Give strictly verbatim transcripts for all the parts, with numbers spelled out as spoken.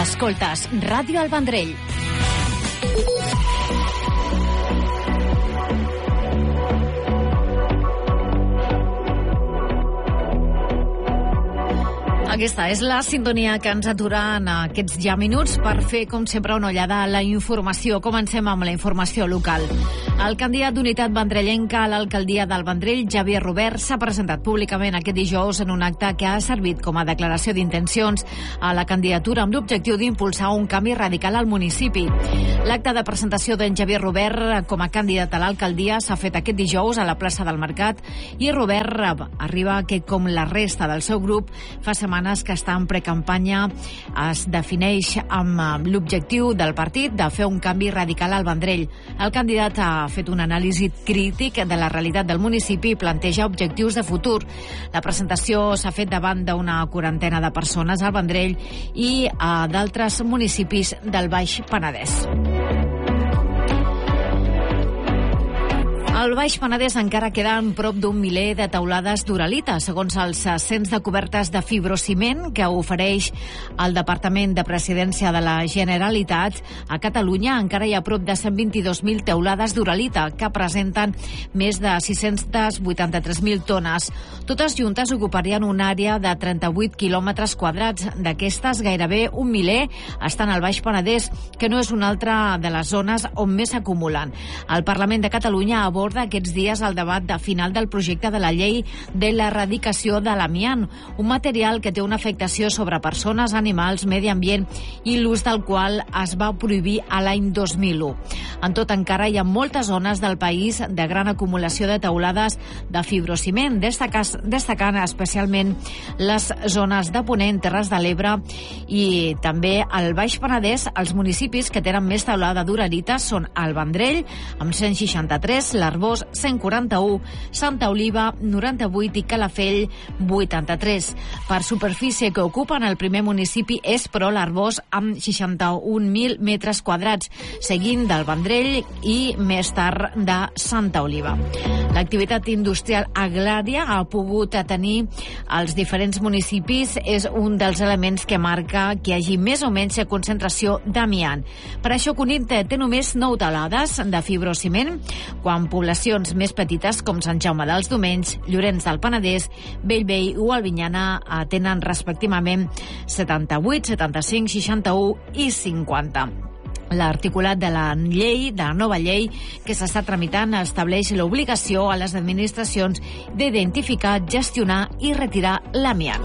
Escoltes Ràdio El Vendrell. Aquesta és la sintonia que ens atura en aquests ja minuts per fer, com sempre, una ullada a la informació. Comencem amb la informació local. El candidat d'Unitat Vendrellenca a l'alcaldia del Vendrell, Xavier Robert, s'ha presentat públicament aquest dijous en un acte que ha servit com a declaració d'intencions a la candidatura amb l'objectiu d'impulsar un canvi radical al municipi. L'acte de presentació d'en Xavier Robert com a candidat a l'alcaldia s'ha fet aquest dijous a la plaça del Mercat i Robert arriba que, com la resta del seu grup, fa setmanes que està en precampanya, es defineix amb l'objectiu del partit de fer un canvi radical al Vendrell. El candidat ha fet un anàlisi crític de la realitat del municipi i planteja objectius de futur. La presentació s'ha fet davant d'una quarantena de persones al Vendrell i a d'altres municipis del Baix Penedès. Al Baix Penedès encara queden prop d'un miler de teulades d'uralita, segons els cens de cobertes de fibrociment que ofereix el Departament de Presidència de la Generalitat. A Catalunya encara hi ha prop de cent vint-i-dos mil teulades d'uralita, que presenten més de sis-cents vuitanta-tres mil tones. Totes juntes ocuparien una àrea de trenta-vuit quilòmetres quadrats. D'aquestes, gairebé un miler estan al Baix Penedès, que no és una altra de les zones on més s'acumulen. El Parlament de Catalunya aborda aquests dies el debat de final del projecte de la llei de l'erradicació de l'amiant, un material que té una afectació sobre persones, animals, medi ambient i l'ús del qual es va prohibir a l'any dos mil u. En tot, encara hi ha moltes zones del país de gran acumulació de teulades de fibrociment, destacant especialment les zones de Ponent, Terres de l'Ebre i també al Baix Penedès. Els municipis que tenen més teulada d'uralita són el Vendrell, amb cent seixanta-tres, l'Arboç, cent quaranta-u, Santa Oliva, noranta-vuit i Calafell, vuitanta-tres. Per superfície que ocupen, el primer municipi és, però, l'Arboç, amb seixanta-un mil metres quadrats, seguint del Vendrell i més tard de Santa Oliva. L'activitat industrial agrària ha pogut tenir als diferents municipis és un dels elements que marca que hi hagi més o menys concentració d'amiant. Per això Cunit té només nou teulades de fibrociment, quan poblacions més petites com Sant Jaume dels Domenys, Llorenç del Penedès, Bellvei o Albinyana tenen respectivament setanta-vuit, setanta-cinc, seixanta-u i cinquanta. L'articulat de la llei, de la nova llei que s'està tramitant, estableix l'obligació a les administracions d'identificar, gestionar i retirar l'amiant.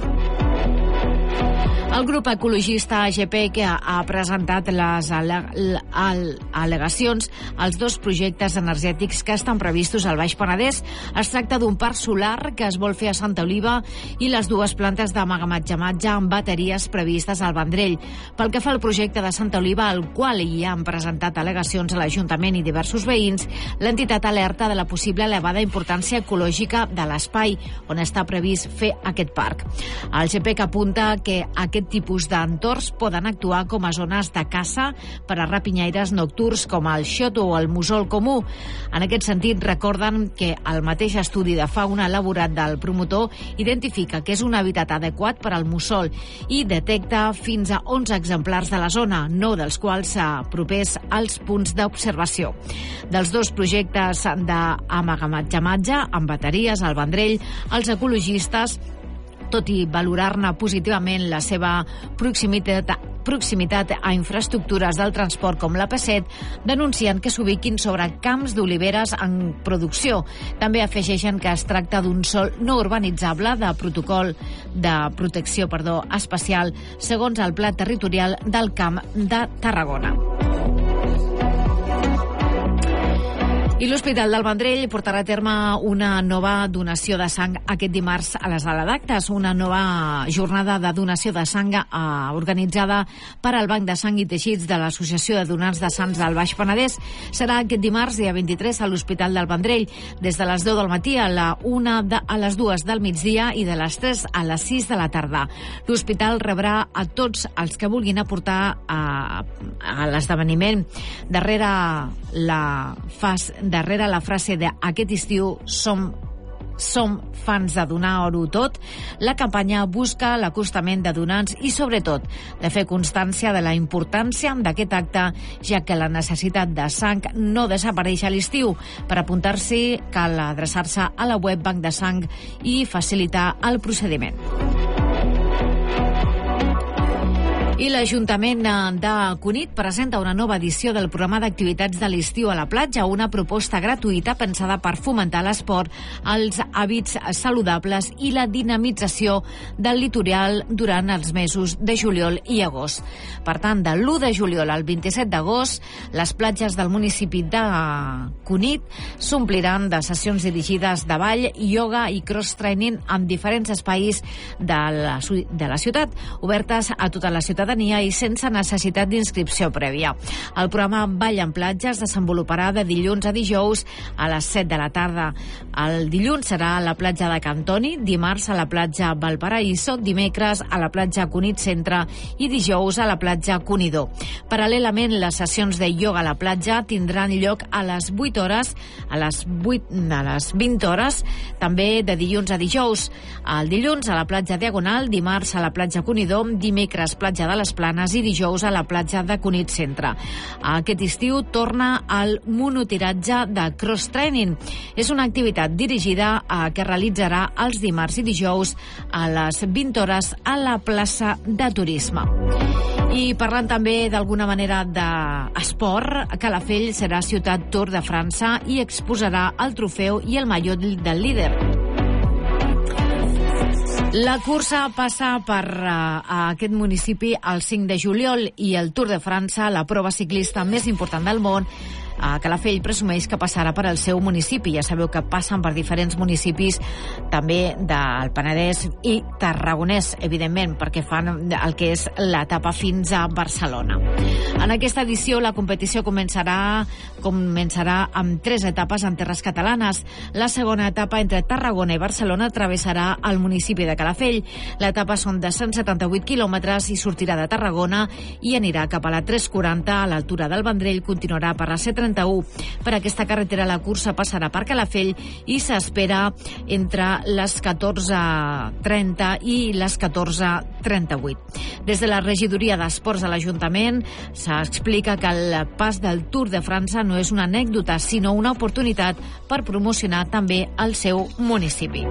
El grup ecologista A G P, que ha presentat les al·legacions als dos projectes energètics que estan previstos al Baix Penedès. Es tracta d'un parc solar que es vol fer a Santa Oliva i les dues plantes d'emmagatzematge amb bateries previstes al Vendrell. Pel que fa al projecte de Santa Oliva, al qual hi han presentat al·legacions a l'Ajuntament i diversos veïns, l'entitat alerta de la possible elevada importància ecològica de l'espai on està previst fer aquest parc. El G P que apunta que aquest tipus d'entorns poden actuar com a zones de caça per a rapinyaires nocturns com el xoto o el mussol comú. En aquest sentit, recorden que el mateix estudi de fauna elaborat del promotor identifica que és un hàbitat adequat per al mussol i detecta fins a onze exemplars de la zona, nou dels quals propers als punts d'observació. Dels dos projectes d'emmagatzematge amb bateries al Vendrell, els ecologistes, tot i valorar-ne positivament la seva proximitat, proximitat a infraestructures del transport com l'A P set, denuncien que s'ubiquin sobre camps d'oliveres en producció. També afegeixen que es tracta d'un sòl no urbanitzable de protocol de protecció perdó, especial, segons el Pla Territorial del Camp de Tarragona. I l'Hospital del Vendrell portarà a terme una nova donació de sang aquest dimarts a les sala d'actes, una nova jornada de donació de sang eh, organitzada per al Banc de Sang i Teixits de l'Associació de Donants de Sants del Baix Penedès. Serà aquest dimarts, dia vint-i-tres, a l'Hospital del Vendrell, des de les deu del matí a la una de, a les dues del migdia i de les tres a les sis de la tarda. L'hospital rebrà a tots els que vulguin aportar a, a l'esdeveniment. Darrere la fas Darrere la frase de aquest estiu som Som fans de donar-ho tot. La campanya busca l'acostament de donants i, sobretot, de fer constància de la importància d'aquest acte, ja que la necessitat de sang no desapareix a l'estiu. Per apuntar-s'hi, cal adreçar-se a la web Banc de Sang i facilitar el procediment. I l'Ajuntament de Cunit presenta una nova edició del programa d'activitats de l'estiu a la platja, una proposta gratuïta pensada per fomentar l'esport, els hàbits saludables i la dinamització del litoral durant els mesos de juliol i agost. Per tant, de l'u de juliol al vint-i-set d'agost, les platges del municipi de Cunit s'ompliran de sessions dirigides de ball, ioga i cross-training en diferents espais de la, de la ciutat, obertes a tota la ciutat i sense necessitat d'inscripció prèvia. El programa Ball en platja es desenvoluparà de dilluns a dijous a les set de la tarda. El dilluns serà a la platja de Cantoni, dimarts a la platja Valparaíso, dimecres a la platja Cunit Centre i dijous a la platja Cunidor. Paral·lelament, les sessions de ioga a la platja tindran lloc a les vuit hores, a les vuit, a les vint hores, també de dilluns a dijous. El dilluns a la platja Diagonal, dimarts a la platja Cunidor, dimecres platja de les Planes i dijous a la platja de Cunit Centre. Aquest estiu torna el monotiratge de cross-training. És una activitat dirigida a que realitzarà els dimarts i dijous a les vint hores a la plaça de Turisme. I parlant també d'alguna manera d'esport, Calafell serà ciutat Tour de França i exposarà el trofeu i el mallot del líder. La cursa passa per uh, aquest municipi el cinc de juliol i el Tour de França, la prova ciclista més important del món, a Calafell presumeix que passarà per al seu municipi. Ja sabeu que passen per diferents municipis també del Penedès i Tarragonès, evidentment, perquè fan el que és l'etapa fins a Barcelona. En aquesta edició la competició començarà, començarà amb tres etapes en terres catalanes. La segona etapa entre Tarragona i Barcelona travessarà el municipi de Calafell. L'etapa són de cent setanta-vuit quilòmetres i sortirà de Tarragona i anirà cap a la tres quaranta a l'altura del Vendrell, continuarà per la C trenta-u. Per aquesta carretera la cursa passarà per Calafell i s'espera entre les catorze trenta i les catorze trenta-vuit. Des de la regidoria d'Esports de l'Ajuntament s'explica que el pas del Tour de França no és una anècdota, sinó una oportunitat per promocionar també el seu municipi.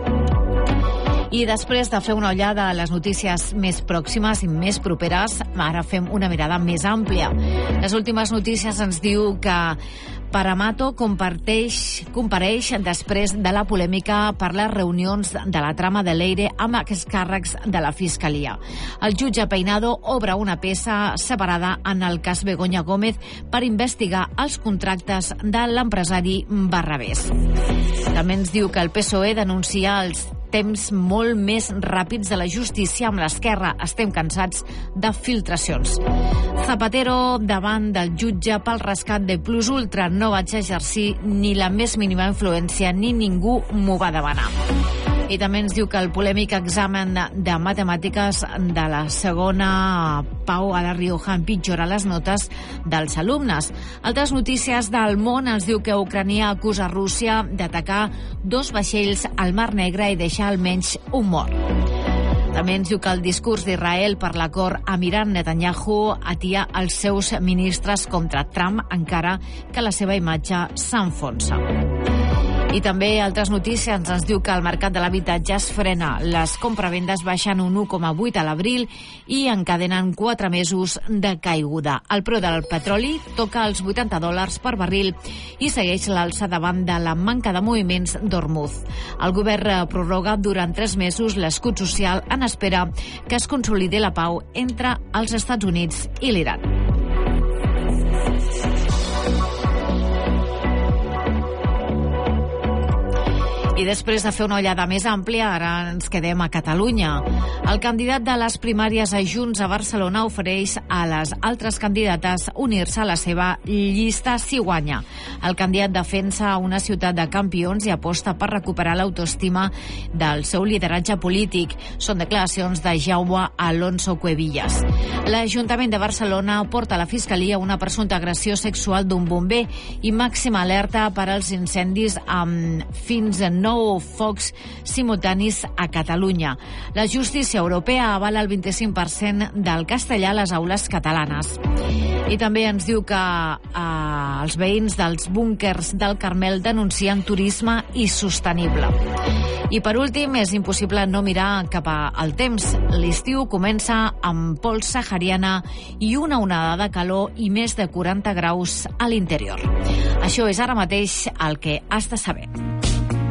I després de fer una ullada a les notícies més pròximes i més properes, ara fem una mirada més àmplia. Les últimes notícies ens diu que Paramato comparteix, compareix després de la polèmica per les reunions de la trama de Leire amb aquests càrrecs de la Fiscalia. El jutge Peinado obre una peça separada en el cas Begoña Gómez per investigar els contractes de l'empresari Barrabés. També ens diu que el P S O E denuncia els temps molt més ràpids de la justícia amb l'esquerra. Estem cansats de filtracions. Zapatero davant del jutge pel rescat de Plus Ultra. No vaig exercir ni la més mínima influència ni ningú m'ho va demanar. I també ens diu que el polèmic examen de matemàtiques de la segona Pau a la Rioja empitjora les notes dels alumnes. Altres notícies del món ens diu que Ucrània acusa Rússia d'atacar dos vaixells al Mar Negre i deixar almenys un mort. També ens diu que el discurs d'Israel per l'acord amb Iran, Netanyahu atia els seus ministres contra Trump encara que la seva imatge s'enfonsa. I també altres notícies ens diu que el mercat de l'habitatge es frena. Les compravendes baixen un u coma vuit a l'abril i encadenen quatre mesos de caiguda. El preu del petroli toca els vuitanta dòlars per barril i segueix l'alça davant de la manca de moviments d'Hormuz. El govern prorroga durant tres mesos l'escut social en espera que es consolidi la pau entre els Estats Units i l'Iran. I després de fer una ullada més àmplia, ara ens quedem a Catalunya. El candidat de les primàries a Junts a Barcelona ofereix a les altres candidates unir-se a la seva llista si guanya. El candidat defensa una ciutat de campions i aposta per recuperar l'autoestima del seu lideratge polític. Són declaracions de Jaume Alonso Cuevillas. L'Ajuntament de Barcelona porta a la Fiscalia una presumpta agressió sexual d'un bomber i màxima alerta per als incendis amb fins a nou focs simultanis a Catalunya. La justícia europea avala el vint-i-cinc per cent del castellà a les aules catalanes. I també ens diu que eh, els veïns dels búnkers del Carmel denuncien turisme insostenible. I per últim, és impossible no mirar cap al temps. L'estiu comença amb pols sahariana i una onada de calor i més de quaranta graus a l'interior. Això és ara mateix el que has de saber.